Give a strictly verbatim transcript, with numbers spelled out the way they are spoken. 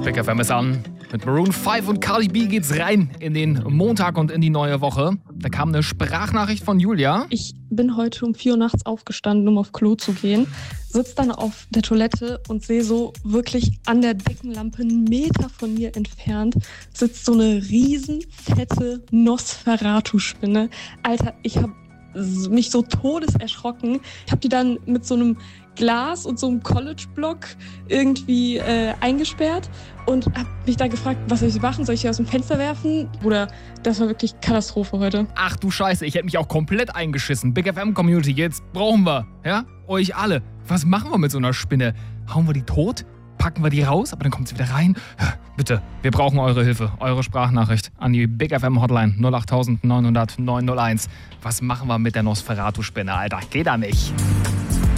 Big F M ist an. Mit Maroon fünf und Cardi B geht's rein in den Montag und in die neue Woche. Da kam eine Sprachnachricht von Julia. Ich bin heute um vier Uhr nachts aufgestanden, um auf Klo zu gehen. Sitze dann auf der Toilette und sehe so wirklich an der Deckenlampe einen Meter von mir entfernt sitzt so eine riesen fette Nosferatu-Spinne. Alter, ich habe mich so todeserschrocken. Ich habe die dann mit so einem Glas und so einem College-Block irgendwie äh, eingesperrt und habe mich da gefragt, was soll ich machen? Soll ich sie aus dem Fenster werfen? Oder das war wirklich Katastrophe heute. Ach du Scheiße, ich hätte mich auch komplett eingeschissen. Big F M-Community, jetzt brauchen wir, ja, euch alle. Was machen wir mit so einer Spinne? Hauen wir die tot? Packen wir die raus, aber dann kommt sie wieder rein? Bitte, wir brauchen eure Hilfe, eure Sprachnachricht an die Big F M Hotline null acht neun null null neun null eins. Was machen wir mit der Nosferatu-Spinne, Alter? Geht da nicht.